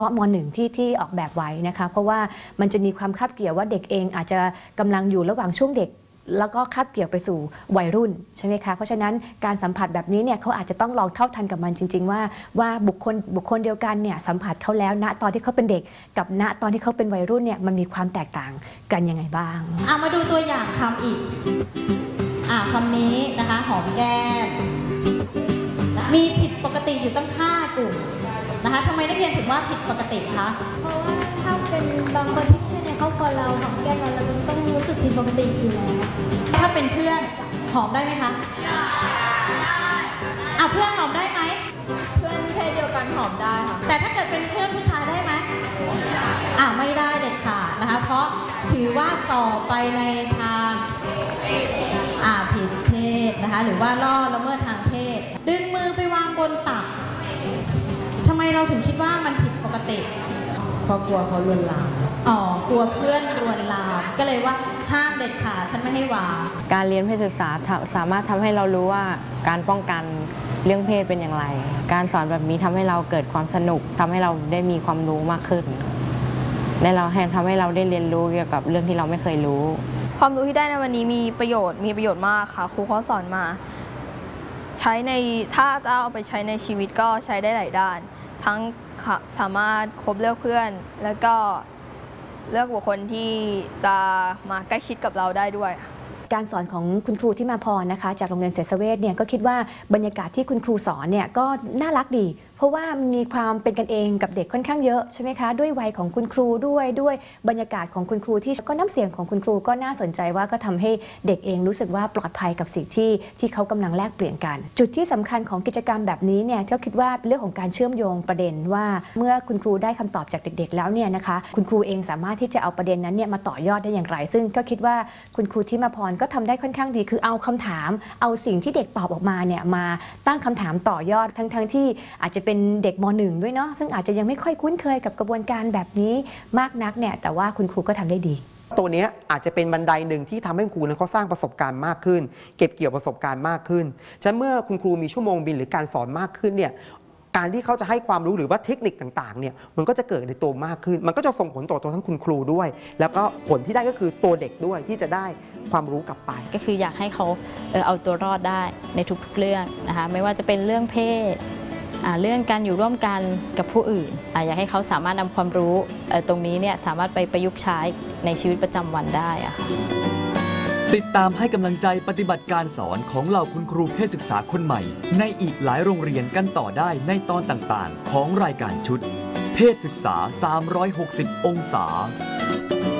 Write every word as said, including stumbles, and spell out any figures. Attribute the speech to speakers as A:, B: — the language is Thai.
A: เพราะมหนึ่งที่ที่ออกแบบไว้นะคะเพราะว่ามันจะมีความคาบเกี่ยวว่าเด็กเองอาจจะกำลังอยู่ระหว่างช่วงเด็กแล้วก็คาบเกี่ยวไปสู่วัยรุ่นใช่ไหมคะเพราะฉะนั้นการสัมผัสแบบนี้เนี่ยเขาอาจจะต้องลองเท่าทันกับมันจริงๆว่าว่าบุคคลบุคคลเดียวกันเนี่ยสัมผัสเขาแล้วณตอนที่เขาเป็นเด็กกับณตอนที่เขาเป็นวัยรุ่นเนี่ยมันมีความแตกต่างกันยังไงบ้าง
B: อ่ะมาดูตัวอย่างคำอีกอ่ะคำนี้นะคะหอมแก้มมีผิดปกติอยู่ตั้งห้ากลุ่มนะคะทำไมนักเรียนถึงว่าผิดปกติคะ
C: เพราะว่าถ้าเป็นบางคนที่ในครอบครัวเราหอมแก้มเราเราต้องรู้สึกผิดปกติอยู่แล้ว
B: ถ้าเป็นเพื่อนหอมได้ไหมคะได้อ่ะเพื่อนหอมได้ไหม
C: เพื่อนเพศเดียวกันหอมได้ค่ะ
B: แต่ถ้าเกิดเป็นเพื่อนผู้ชายได้ไหมอ่ะไม่ได้เด็ดขาดนะคะเพราะถือว่าต่อไปในทางอ่าผิดเพศนะคะหรือว่าล่อละเมิดทางเพศดึงมือไปวางบนตักทำไมเราถึงคิดว่ามันผิดปกติ
D: เพราะกลัวเขาลวนลาม
B: อ๋อกลัวเพื่อนลวนลามก็เลยว่าห้ามเด็ดขาดฉันไม่ให้วาง
D: การเรียนเพศศึกษาสามารถทำให้เรารู้ว่าการป้องกันเรื่องเพศเป็นอย่างไรการสอนแบบนี้ทำให้เราเกิดความสนุกทำให้เราได้มีความรู้มากขึ้นและเราทำให้เราได้เรียนรู้เกี่ยวกับเรื่องที่เราไม่เคยรู้
E: ความรู้ที่ได้ในวันนี้มีประโยชน์มีประโยชน์มากค่ะครูเขาสอนมาใช้ในถ้าจะเอาไปใช้ในชีวิตก็ใช้ได้หลายด้านทั้งสามารถคบเลือกเพื่อนแล้วก็เลือกบุคคลที่จะมาใกล้ชิดกับเราได้ด้วย
A: การสอนของคุณครูที่มาพรนะคะจากโรงเรียนเสษเวชเนี่ยก็คิดว่าบรรยากาศที่คุณครูสอนเนี่ยก็น่ารักดีเพราะว่ามีความเป็นกันเองกับเด็กค่อนข้างเยอะใช่ไหมคะด้วยวัยของคุณครูด้วยด้วยบรรยากาศของคุณครูที่ก็น้ำเสียงของคุณครูก็น่าสนใจว่าก็ทำให้เด็กเองรู้สึกว่าปลอดภัยกับสิ่งที่ที่เขากำลังแลกเปลี่ยนกันจุดที่สำคัญของกิจกรรมแบบนี้เนี่ยก็คิดว่าเป็นเรื่องของการเชื่อมโยงประเด็นว่าเมื่อคุณครูได้คำตอบจากเด็กๆแล้วเนี่ยนะคะคุณครูเองสามารถที่จะเอาประเด็นนั้นเนี่ยมาต่อยอดได้อย่างไรซึ่งก็คิดว่าคุณครูที่มาพรก็ทำได้ค่อนข้างดีคือเอาคำถามเอาสิ่งที่เด็กตอบออกมาเนี่ยมาตั้งคำถามต่อยอดทั้งๆที่อาจจะเป็นเด็กม.หนึ่ง ด้วยเนาะซึ่งอาจจะยังไม่ค่อยคุ้นเคยกับกระบวนการแบบนี้มากนักเนี่ยแต่ว่าคุณครูก็ทำได้ดี
F: ตัวนี้อาจจะเป็นบันไดหนึ่งที่ทำให้ครูนั้นเขาสร้างประสบการณ์มากขึ้นเก็บเกี่ยวประสบการณ์มากขึ้นฉะนั้นเมื่อคุณครูมีชั่วโมงบินหรือการสอนมากขึ้นเนี่ยการที่เขาจะให้ความรู้หรือว่าเทคนิคต่างๆเนี่ยมันก็จะเกิดในตัวมากขึ้นมันก็จะส่งผลต่อตัวทั้งคุณครูด้วยแล้วก็ผลที่ได้ก็คือตัวเด็กด้วยที่จะได้ความรู้กลับไป
G: ก็คืออยากให้เขาเออเอาตัวรอดได้ในทุกๆเรื่องนะคะไม่ว่าจะเป็นเรื่องเพศเรื่องการอยู่ร่วมกันกับผู้อื่นอยากให้เขาสามารถนำความรู้ตรงนี้เนี่ยสามารถไปประยุกต์ใช้ในชีวิตประจำวันได้อะค่ะ
H: ติดตามให้กำลังใจปฏิบัติการสอนของเหล่าคุณครูเพศศึกษาคนใหม่ในอีกหลายโรงเรียนกันต่อได้ในตอนต่างๆของรายการชุดเพศศึกษาสามร้อยหกสิบองศา